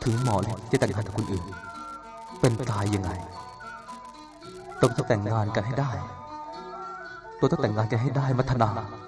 ถึงหมอเล็กจะแต่งงานกับคนอื่นเป็นตายยังไงต้องแต่งงานกันให้ได้ตัวต้องแต่งงานกันให้ได้มัทนา